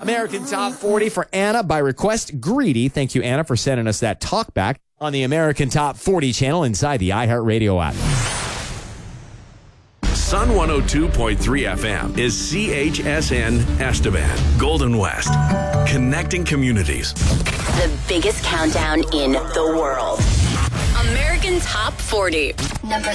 American Top 40 for Anna by request. Greedy. Thank you, Anna, for sending us that talk back on the American Top 40 channel inside the iHeartRadio app. Sun 102.3 FM is CHSN Estevan, Golden West. Connecting communities. The biggest countdown in the world. American Top 40. Number